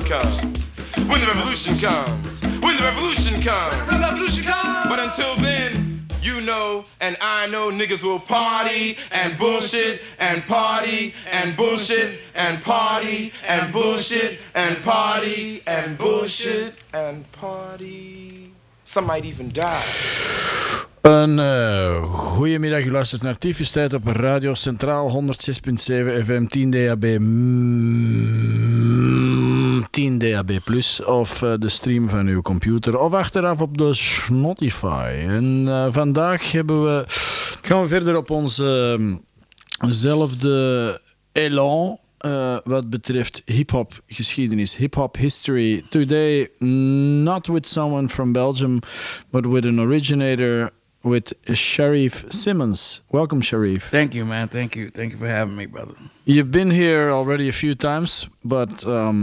comes. When the revolution comes. When the revolution comes. When the revolution comes. But until then, you know and I know niggas will party and bullshit and party and bullshit and party and bullshit and party and bullshit and party. Some might even die. Een goedemiddag, u luistert naar Tyfus Tijd op Radio Centraal 106.7 FM 10 DAB 10 DAB+, of de stream van uw computer, of achteraf op de Spotify. En vandaag gaan we verder op onzezelfde elan wat betreft hip-hop geschiedenis, hip-hop history. Today, not with someone from Belgium, but with an originator, with Sharif Simmons. Welcome, Sharif. Thank you, man. Thank you. Thank you for having me, brother. You've been here already a few times, but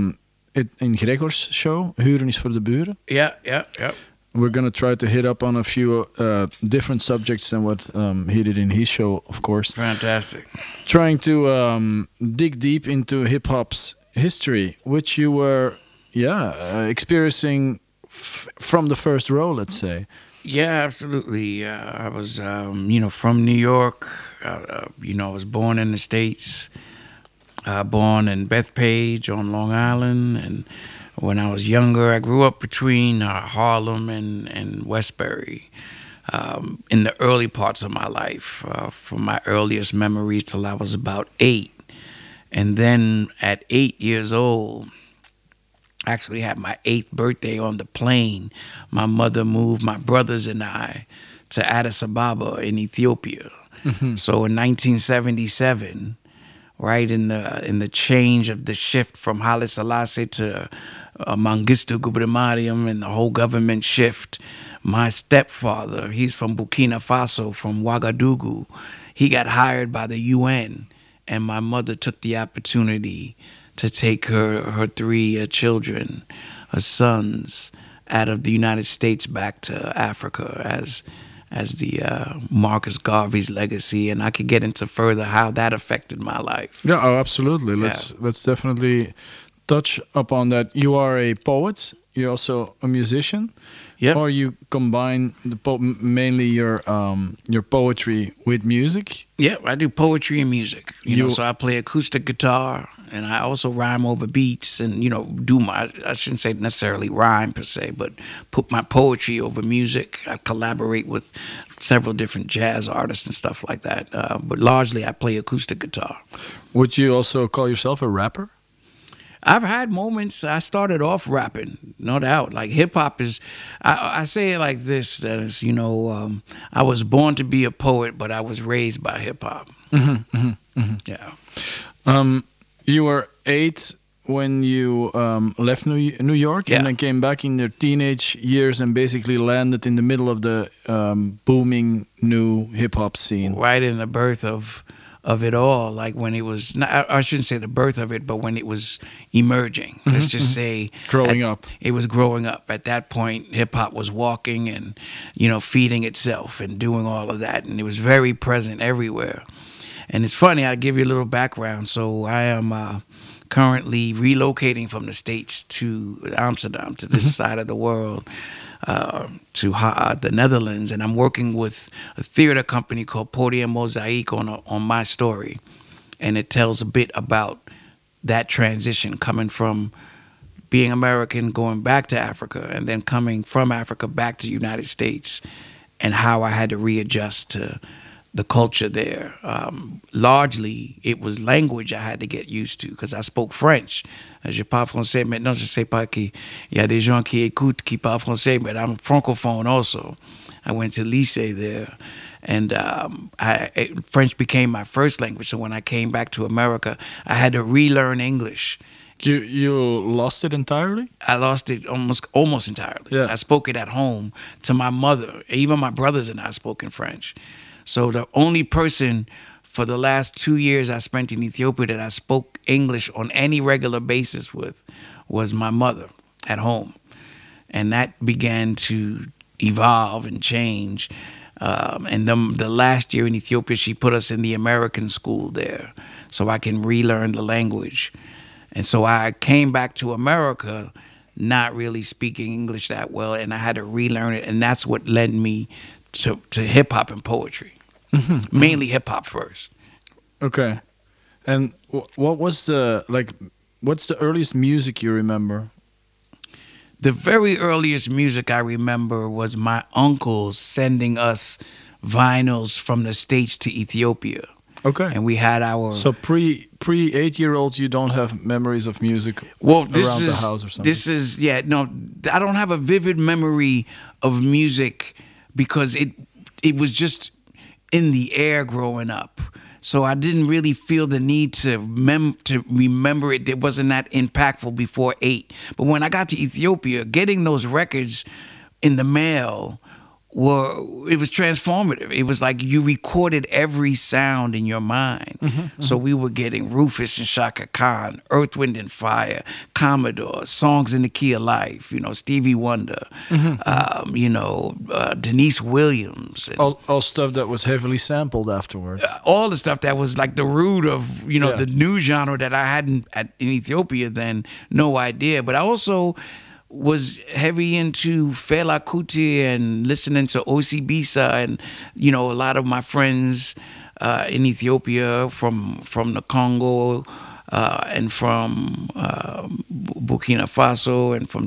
in Gregor's show, Huren is voor de buren. Yeah. We're going to try to hit up on a few different subjects than what he did in his show, of course. Fantastic. Trying to dig deep into hip-hop's history, which you were, experiencing from the first row, let's say. Yeah, absolutely. I was, from New York. I was born in the States. Born in Bethpage on Long Island, and when I was younger, I grew up between Harlem and Westbury in the early parts of my life, from my earliest memories till I was about 8. And then at 8 years old, I actually had my 8th birthday on the plane. My mother moved my brothers and I to Addis Ababa in Ethiopia. Mm-hmm. So in 1977, right in the change of the shift from Haile Selassie to Mengistu Gubri Mariam and the whole government shift, my stepfather, he's from Burkina Faso, from Ouagadougou, he got hired by the UN, and my mother took the opportunity to take her 3 children, her sons, out of the United States back to Africa as the Marcus Garvey's legacy, and I could get into further how that affected my life. Yeah, oh, absolutely. Let's definitely touch upon that. You are a poet. You're also a musician. Yeah. Or you combine mainly your poetry with music. Yeah, I do poetry and music. So I play acoustic guitar, and I also rhyme over beats, and I shouldn't say necessarily rhyme per se, but put my poetry over music. I collaborate with several different jazz artists and stuff like that. But largely, I play acoustic guitar. Would you also call yourself a rapper? I've had moments. I started off rapping, no doubt. Like hip hop is, I say it like this: that is, I was born to be a poet, but I was raised by hip hop. Mm-hmm, mm-hmm, mm-hmm. Yeah. You were 8 when you left New York, and then came back in your teenage years and basically landed in the middle of the booming new hip hop scene. Right in the birth of it all, like when it was, I shouldn't say the birth of it, but when it was emerging. Mm-hmm, let's just say growing up. It was growing up. At that point, hip hop was walking and, feeding itself and doing all of that, and it was very present everywhere. And it's funny, I'll give you a little background. So I am currently relocating from the States to Amsterdam, to this side of the world, to the Netherlands, and I'm working with a theater company called Podium Mosaic on my story, and it tells a bit about that transition, coming from being American, going back to Africa, and then coming from Africa back to the United States, and how I had to readjust to the culture there. Largely, it was language I had to get used to, because I spoke French. Je parle français, maintenant je sais pas qu'il y a des gens qui écoutent qui parlent français, but I'm francophone also. I went to lycée there, and French became my first language. So when I came back to America, I had to relearn English. You lost it entirely? I lost it almost entirely. Yeah. I spoke it at home to my mother. Even my brothers and I spoke in French. So the only person for the last 2 years I spent in Ethiopia that I spoke English on any regular basis with was my mother at home. And that began to evolve and change. And the last year in Ethiopia, she put us in the American school there so I can relearn the language. And so I came back to America not really speaking English that well, and I had to relearn it, and that's what led me to hip hop and poetry. Mainly hip hop first. Okay. And what was what's the earliest music you remember? The very earliest music I remember was my uncles sending us vinyls from the States to Ethiopia. Okay. And we had our... So pre 8-year-old, you don't have memories of music well, around the house or something? This is, yeah, no, I don't have a vivid memory of music because it was just in the air growing up. So I didn't really feel the need to remember it. It wasn't that impactful before 8. But when I got to Ethiopia, getting those records in the mail, it was transformative. It was like you recorded every sound in your mind. So we were getting Rufus and Shaka Khan, Earth, Wind and Fire, Commodore, Songs in the Key of Life, Stevie Wonder, Denise Williams. And all stuff that was heavily sampled afterwards. all the stuff that was like the root of, the new genre that I hadn't in Ethiopia then, no idea. But I also was heavy into Fela Kuti and listening to O.C. Bisa and, a lot of my friends in Ethiopia from the Congo and from Burkina Faso and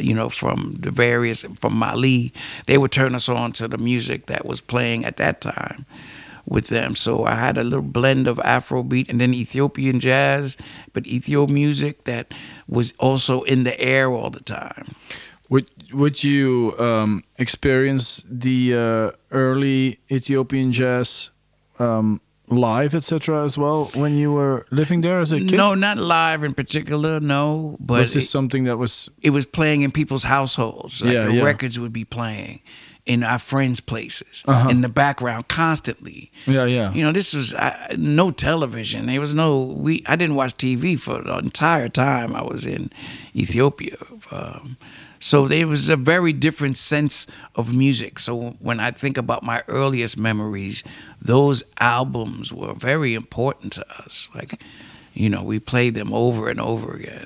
from Mali, they would turn us on to the music that was playing at that time with them. So I had a little blend of Afrobeat and then Ethiopian jazz, but Ethio music that was also in the air all the time. Would you experience the early Ethiopian jazz live, etc., as well when you were living there as a kid? No, not live in particular, no. But was this something that was... It was playing in people's households. Like the records would be playing in our friends' places, in the background constantly. This was no television. There was I didn't watch TV for the entire time I was in Ethiopia. So there was a very different sense of music. So when I think about my earliest memories, those albums were very important to us. Like, we played them over and over again.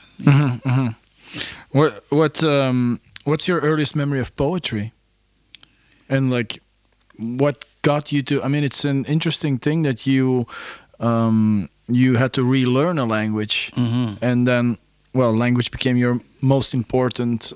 What's your earliest memory of poetry? And what got you to? I mean, it's an interesting thing that you had to relearn a language, and then, language became your most important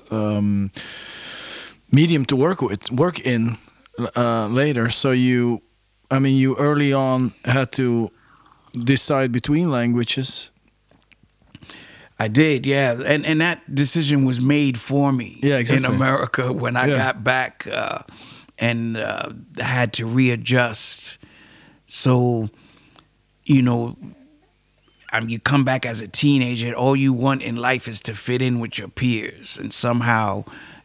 medium to work in later. So you early on had to decide between languages. I did, yeah, and that decision was made for me in America when I got back. And had to readjust. So, you come back as a teenager, and all you want in life is to fit in with your peers and somehow,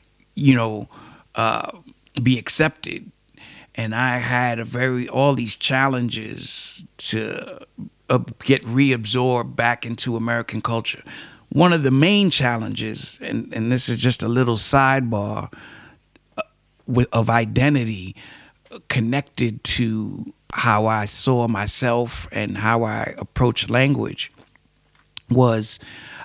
be accepted. And I had all these challenges to get reabsorbed back into American culture. One of the main challenges, and this is just a little sidebar, of identity connected to how I saw myself and how I approached language was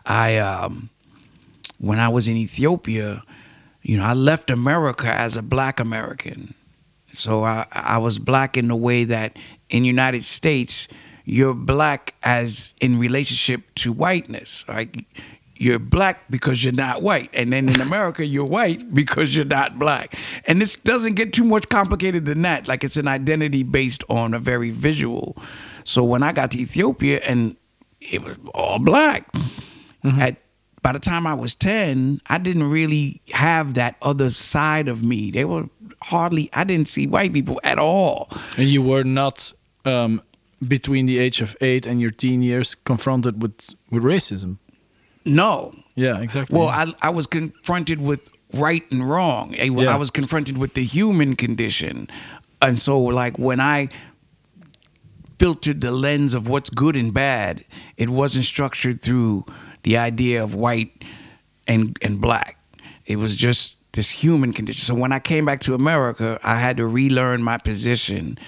when I was in Ethiopia, I left America as a Black American. So I was Black in the way that in the United States, you're Black as in relationship to whiteness, right? You're Black because you're not white. And then in America, you're white because you're not Black. And this doesn't get too much complicated than that. Like, it's an identity based on a very visual. So when I got to Ethiopia, and it was all Black. By the time I was 10, I didn't really have that other side of me. I didn't see white people at all. And you were not, between the age of 8 and your teen years, confronted with racism? No. Yeah, exactly. Well, I was confronted with right and wrong. I was confronted with the human condition. And so, when I filtered the lens of what's good and bad, it wasn't structured through the idea of white and Black. It was just this human condition. So when I came back to America, I had to relearn my position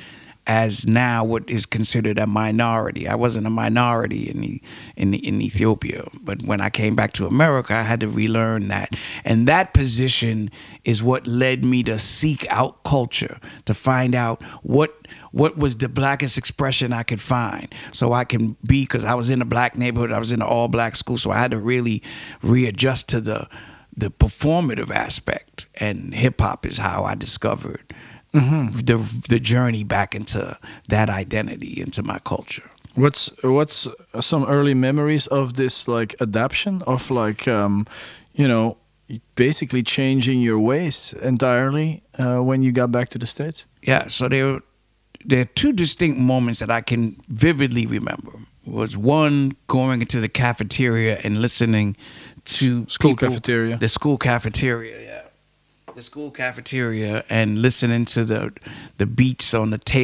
as now what is considered a minority. I wasn't a minority in Ethiopia, but when I came back to America, I had to relearn that. And that position is what led me to seek out culture, to find out what was the blackest expression I could find, so I can be, because I was in a black neighborhood, I was in an all-black school, so I had to really readjust to the performative aspect. And hip-hop is how I discovered the journey back into that identity, into my culture. What's some early memories of this like adaptation of like basically changing your ways entirely when you got back to the States? Yeah, so there are two distinct moments that I can vividly remember. Was one, going into the cafeteria and listening to School cafeteria. The school cafeteria, yeah. The school cafeteria, and listening to the beats on the tape.